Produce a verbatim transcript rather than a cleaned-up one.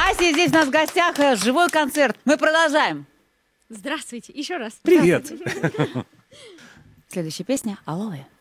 Ася, здесь у нас в гостях э, живой концерт. Мы продолжаем. Здравствуйте, еще раз. Привет. Следующая песня «Алоэ».